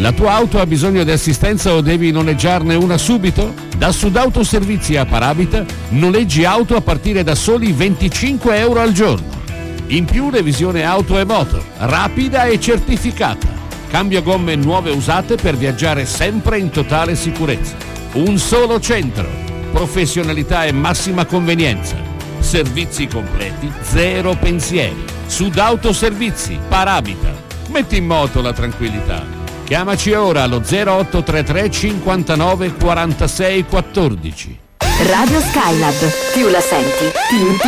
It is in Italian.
La tua auto ha bisogno di assistenza o devi noleggiarne una subito? Da Sudautoservizi a Parabita noleggi auto a partire da soli 25 euro al giorno. In più revisione auto e moto, rapida e certificata. Cambio gomme nuove usate per viaggiare sempre in totale sicurezza. Un solo centro, professionalità e massima convenienza. Servizi completi, zero pensieri. Sudautoservizi, Parabita. Metti in moto la tranquillità. Chiamaci ora allo 0833 59 46 14. Radio Skylab, più la senti, più